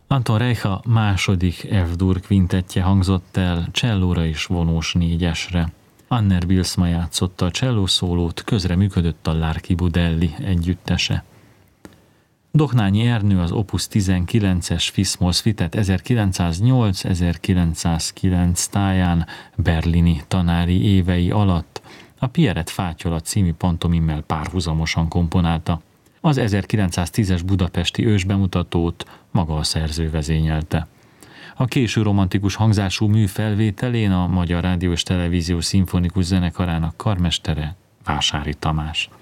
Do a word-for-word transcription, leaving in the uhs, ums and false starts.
Anton Reicha második F-dur kvintettje hangzott el csellóra és vonós négyesre. Anner Bilsma játszotta a csellószólót, közreműködött a Larky Budelli együttese. Doknányi Ernő az Opus tizenkilences Fis-moll Suite-et ezerkilencszáznyolc-ezerkilencszázkilenc táján berlini tanári évei alatt a Pierrette Fátyola című pantomimmel párhuzamosan komponálta. Az ezerkilencszáztízes budapesti ősbemutatót maga a szerző vezényelte. A késő romantikus hangzású mű felvételén a Magyar Rádió és Televízió Szimfonikus Zenekarának karmestere Vásári Tamás.